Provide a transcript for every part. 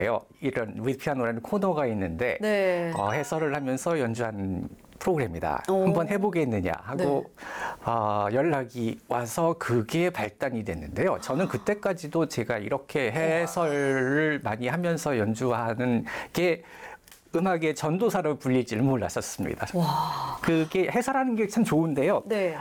이런 with 피아노라는 코너가 있는데 네. 해설을 하면서 연주한 프로그램이다. 오. 한번 해보겠느냐 하고 연락이 와서 그게 발단이 됐는데요. 저는 그때까지도 제가 이렇게 해설을 많이 하면서 연주하는 게 음악의 전도사로 불릴 줄 몰랐었습니다. 와. 그게 해설하는 게 참 좋은데요. 네.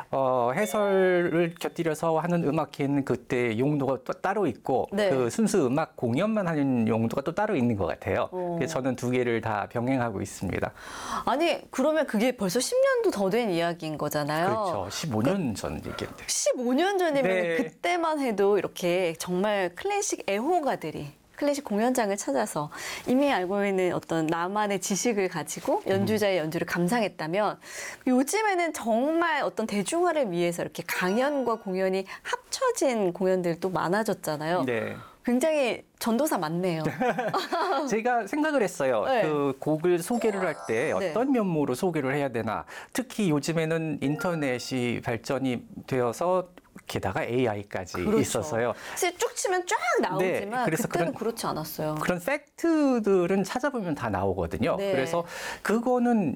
해설을 곁들여서 하는 음악회는 그때 용도가 또 따로 있고 네. 그 순수 음악 공연만 하는 용도가 또 따로 있는 것 같아요. 그래서 저는 두 개를 다 병행하고 있습니다. 아니, 그러면 그게 벌써 10년도 더 된 이야기인 거잖아요. 그렇죠. 15년 전 얘기인데. 15년 전이면 네. 그때만 해도 이렇게 정말 클래식 애호가들이 클래식 공연장을 찾아서 이미 알고 있는 어떤 나만의 지식을 가지고 연주자의 연주를 감상했다면 요즘에는 정말 어떤 대중화를 위해서 이렇게 강연과 공연이 합쳐진 공연들도 많아졌잖아요. 네. 굉장히 전도사 맞네요. 제가 생각을 했어요. 네. 그 곡을 소개를 할 때 어떤 면모로 소개를 해야 되나. 특히 요즘에는 인터넷이 발전이 되어서 게다가 AI까지 그렇죠. 있어서요. 사실 쭉 치면 쫙 나오지만 그래서 그때는 그렇지 않았어요. 그런 팩트들은 찾아보면 다 나오거든요. 네. 그래서 그거는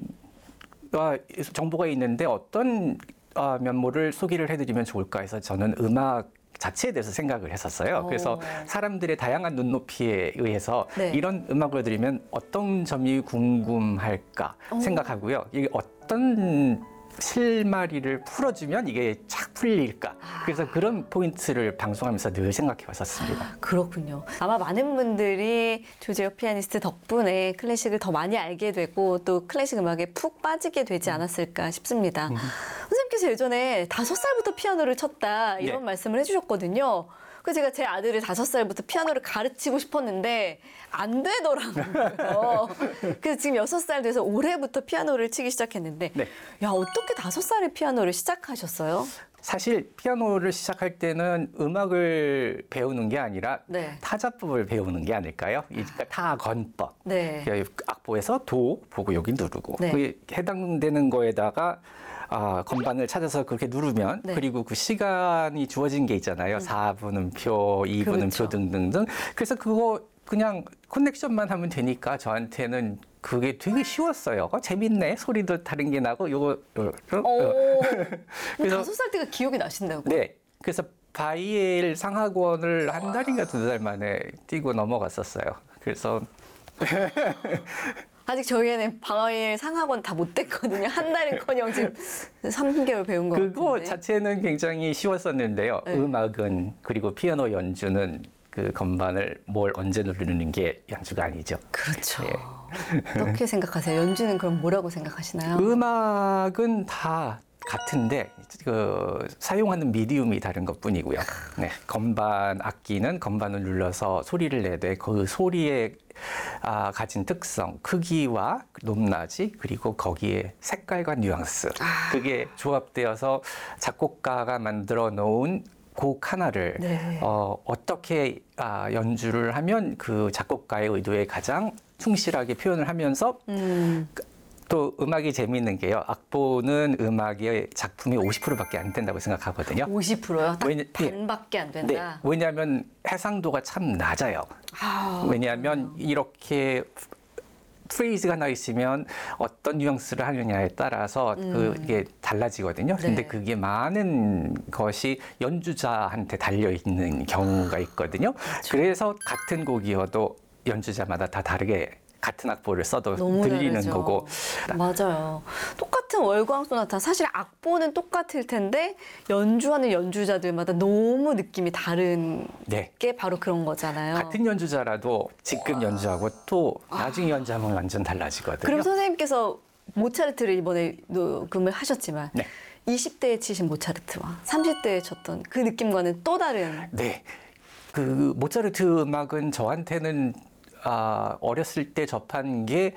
정보가 있는데 어떤 면모를 소개를 해드리면 좋을까 해서 저는 음악 자체에 대해서 생각을 했었어요. 그래서 사람들의 다양한 눈높이에 의해서 네. 이런 음악을 들으면 어떤 점이 궁금할까 생각하고요. 이게 어떤 실마리를 풀어주면 이게 착 풀릴까. 그래서 그런 포인트를 방송하면서 늘 생각해 왔었습니다. 그렇군요. 아마 많은 분들이 조재호 피아니스트 덕분에 클래식을 더 많이 알게 되고 또 클래식 음악에 푹 빠지게 되지 않았을까 싶습니다. 선생님께서 예전에 5살부터 피아노를 쳤다 이런 네. 말씀을 해주셨거든요. 그래서 제가 제 아들을 5살부터 피아노를 가르치고 싶었는데 안 되더라고요. 그래서 지금 6살 돼서 올해부터 피아노를 치기 시작했는데 네. 야, 어떻게 5살에 피아노를 시작하셨어요? 사실 피아노를 시작할 때는 음악을 배우는 게 아니라 네. 타자법을 배우는 게 아닐까요? 그러니까 타건법. 네. 악보에서 도 보고 여기 누르고 네. 그게 해당되는 거에다가 건반을 찾아서 그렇게 누르면 네. 그리고 그 시간이 주어진 게 있잖아요. 4분음표, 2분음표 그렇죠. 등등등. 그래서 그거 그냥 커넥션만 하면 되니까 저한테는 그게 되게 쉬웠어요. 재밌네. 소리도 다른 게 나고 요거. 그래서 5살 때가 기억이 나신다고? 네. 그래서 바이엘 상학원을 한 달인가 2달 만에 뛰고 넘어갔었어요. 그래서 아직 저희에는 바이엘 상학원 다 못 됐거든요. 한 달은커녕 지금 3개월 배운 거 그거 같은데. 자체는 굉장히 쉬웠었는데요. 네. 음악은 그리고 피아노 연주는 그 건반을 뭘 언제 누르는 게 연주가 아니죠. 그렇죠. 예. 어떻게 생각하세요? 연주는 그럼 뭐라고 생각하시나요? 음악은 다 같은데 그 사용하는 미디움이 다른 것뿐이고요. 네, 건반 악기는 건반을 눌러서 소리를 내되 그 소리에 가진 특성, 크기와 높낮이 그리고 거기에 색깔과 뉘앙스 그게 조합되어서 작곡가가 만들어 놓은 곡 하나를 네. 어떻게 연주를 하면 그 작곡가의 의도에 가장 충실하게 표현을 하면서 또 음악이 재미있는 게요. 악보는 음악의 작품이 50%밖에 안 된다고 생각하거든요. 50%요? 딱 왜냐- 반밖에 안 된다? 네. 왜냐하면 해상도가 참 낮아요. 왜냐하면 이렇게 프레이즈가 하나 있으면 어떤 뉘앙스를 하느냐에 따라서 그게 달라지거든요. 근데 네. 그게 많은 것이 연주자한테 달려있는 경우가 있거든요. 그래서 같은 곡이어도 연주자마다 다 다르게 같은 악보를 써도 너무 들리는 다르죠. 거고. 맞아요. 똑같은 월광 소나타 사실 악보는 똑같을 텐데 연주하는 연주자들마다 너무 느낌이 다른 네. 게 바로 그런 거잖아요. 같은 연주자라도 지금 연주하고 또 나중에 연주하면 완전 달라지거든요. 그럼 선생님께서 모차르트를 이번에 녹음을 하셨지만 네. 20대에 치신 모차르트와 30대에 쳤던 그 느낌과는 또 다른. 네. 그 모차르트 음악은 저한테는 어렸을 때 접한 게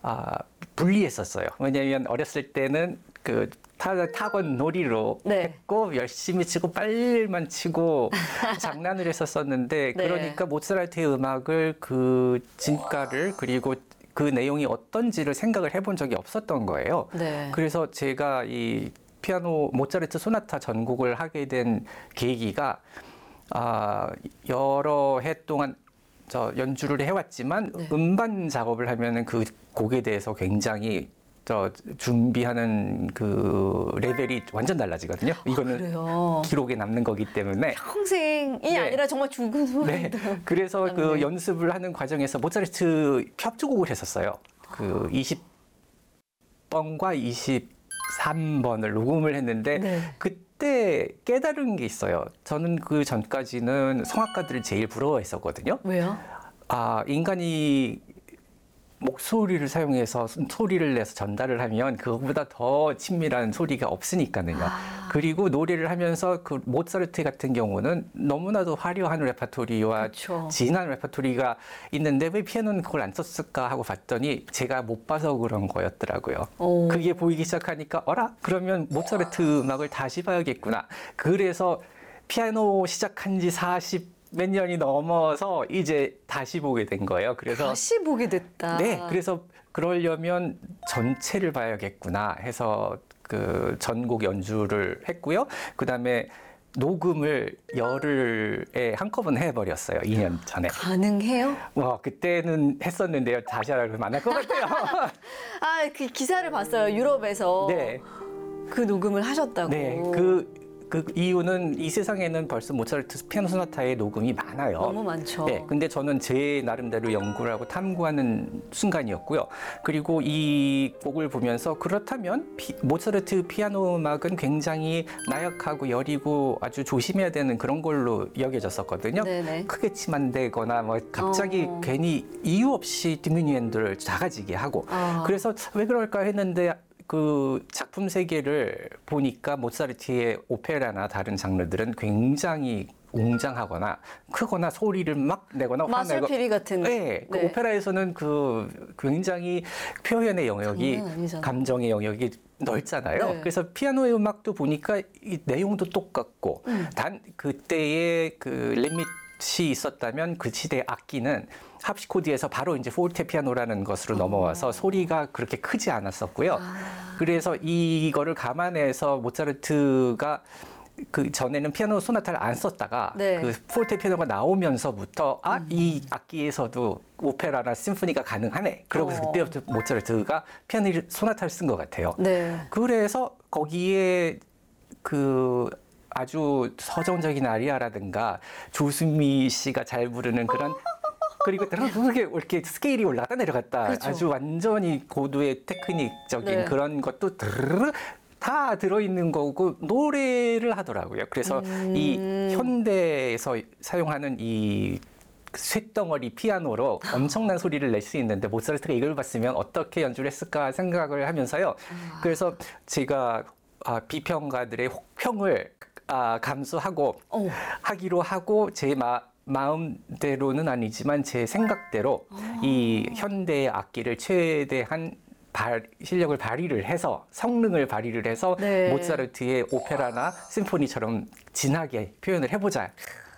불리했었어요. 왜냐하면 어렸을 때는 그 타건 놀이로 네. 했고 열심히 치고 빨리만 치고 장난을 했었었는데 네. 그러니까 모차르트의 음악을 그 진가를 그리고 그 내용이 어떤지를 생각을 해본 적이 없었던 거예요. 네. 그래서 제가 이 피아노 모차르트 소나타 전곡을 하게 된 계기가 여러 해 동안 저 연주를 해왔지만 네. 음반 작업을 하면은 그 곡에 대해서 굉장히 저 준비하는 그 레벨이 완전 달라지거든요. 이거는 그래요. 기록에 남는 거기 때문에. 평생이 네. 아니라 정말 죽은 네. 후에도. 그래서 그 남는. 연습을 하는 과정에서 모차르트 협주곡을 했었어요. 그 20번과 23번을 녹음을 했는데 네. 그때 깨달은 게 있어요. 저는 그 전까지는 성악가들을 제일 부러워했었거든요. 왜요? 아, 인간이 목소리를 사용해서 소리를 내서 전달을 하면 그것보다 더 친밀한 소리가 없으니까요. 그리고 노래를 하면서 그 모차르트 같은 경우는 너무나도 화려한 레파토리와 그쵸. 진한 레파토리가 있는데 왜 피아노는 그걸 안 썼을까 하고 봤더니 제가 못 봐서 그런 거였더라고요. 오. 그게 보이기 시작하니까 어라? 그러면 모차르트 음악을 다시 봐야겠구나. 그래서 피아노 시작한 지 40 몇 년이 넘어서 이제 다시 보게 된 거예요. 그래서 다시 보게 됐다. 네, 그래서 그러려면 전체를 봐야겠구나 해서 그 전곡 연주를 했고요. 그 다음에 녹음을 열흘에 한꺼번에 해버렸어요. 2년 전에. 가능해요? 와, 그때는 했었는데요. 다시 하라고 안 할 것 같아요. 아, 그 기사를 봤어요. 유럽에서 네, 그 녹음을 하셨다고. 네, 그 이유는 이 세상에는 벌써 모차르트 피아노 소나타의 녹음이 많아요. 너무 많죠. 네, 근데 저는 제 나름대로 연구를 하고 탐구하는 순간이었고요. 그리고 이 곡을 보면서 그렇다면 모차르트 피아노 음악은 굉장히 나약하고 여리고 아주 조심해야 되는 그런 걸로 여겨졌었거든요. 네네. 크게 치만되거나 뭐 갑자기 괜히 이유 없이 디미니엔드를 작아지게 하고 그래서 왜 그럴까 했는데 그 작품 세계를 보니까 모차르트의 오페라나 다른 장르들은 굉장히 웅장하거나 크거나 소리를 막 내거나 화내고 마술피리 같은. 네, 그 네. 오페라에서는 그 굉장히 표현의 영역이 장난 아니잖아요. 감정의 영역이 넓잖아요. 네. 그래서 피아노의 음악도 보니까 이 내용도 똑같고 단 그때의 그 리밋이 있었다면 그 시대 악기는 합시코드에서 바로 이제 포르테피아노라는 것으로 넘어와서 소리가 그렇게 크지 않았었고요. 그래서 이거를 감안해서 모차르트가 그 전에는 피아노 소나타를 안 썼다가 네. 그 포르테피아노가 나오면서부터 이 악기에서도 오페라나 심포니가 가능하네. 그러고서 그때부터 모차르트가 피아노 소나타를 쓴 것 같아요. 네. 그래서 거기에 그 아주 서정적인 아리아라든가 조수미 씨가 잘 부르는 그런 그리고 그게 이렇게 스케일이 올라갔다 내려갔다 그렇죠. 아주 완전히 고도의 테크닉적인 네. 그런 것도 다 들어있는 거고 노래를 하더라고요. 그래서 이 현대에서 사용하는 이 쇳덩어리 피아노로 엄청난 소리를 낼 수 있는데 모차르트가 이걸 봤으면 어떻게 연주를 했을까 생각을 하면서요. 그래서 제가 비평가들의 혹평을 감수하고 하기로 하고 제 마음대로는 아니지만 제 생각대로 이 현대의 악기를 최대한 실력을 발휘를 해서 성능을 발휘를 해서 네. 모차르트의 오페라나 심포니처럼 진하게 표현을 해보자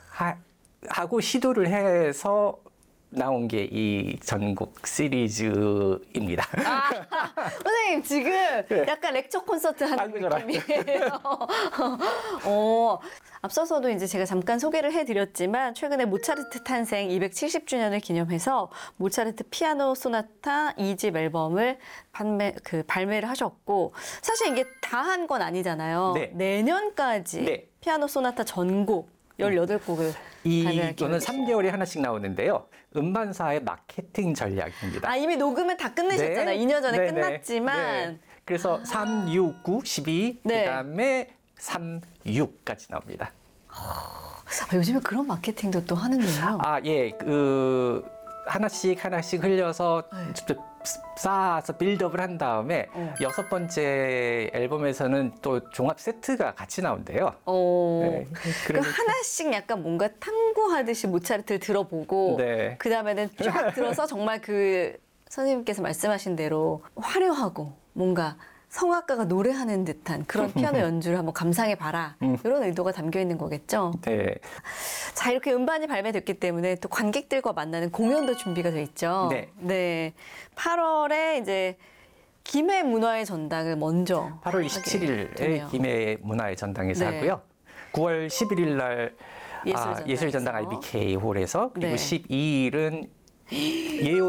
하고 시도를 해서 나온 게 이 전곡 시리즈입니다. 선생님 지금 네. 약간 렉처 콘서트 하는 아이고, 저라. 느낌이에요. 앞서서도 이제 제가 잠깐 소개를 해드렸지만 최근에 모차르트 탄생 270주년을 기념해서 모차르트 피아노 소나타 2집 앨범을 발매를 하셨고 사실 이게 다 한 건 아니잖아요. 네. 내년까지 네. 피아노 소나타 전곡 18곡을 이거는 3개월에 하나씩 나오는데요. 음반사의 마케팅 전략입니다. 이미 녹음은 다 끝내셨잖아요. 네. 2년 전에 네, 끝났지만 네. 그래서 3, 6, 9, 12 네. 그다음에 3, 6까지 나옵니다. 요즘에 그런 마케팅도 또 하는군요. 예. 그 하나씩 흘려서 네. 쌓아서 빌드업을 한 다음에 6번째 앨범에서는 또 종합 세트가 같이 나온대요. 네. 그 하나씩 약간 뭔가 탐구하듯이 모차르트를 들어보고 네. 그 다음에는 쫙 들어서 정말 그 선생님께서 말씀하신 대로 화려하고 뭔가 성악가가 노래하는 듯한 그런 피아노 연주를 한번 감상해봐라. 이런 의도가 담겨 있는 거겠죠. 네. 자, 이렇게 음반이 발매됐기 때문에 또 관객들과 만나는 공연도 준비가 돼 있죠. 네. 8월에 이제 김해 문화의 전당을 먼저 8월 하게 27일에 되네요. 김해 문화의 전당에서 네. 하고요. 9월 11일 날 예술전당 예술전당에서. 예술전당 IBK 홀에서 그리고 네. 12일은